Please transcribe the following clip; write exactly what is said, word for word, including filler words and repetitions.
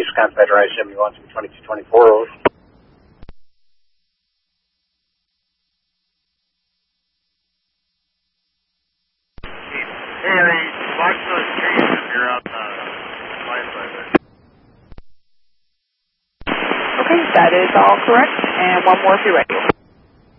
Wisconsin Federation, M U one twenty-two twenty-four. Over. Hey, they watch those trees if you're out the flight side there. Okay, that is all correct. And one more if you're ready.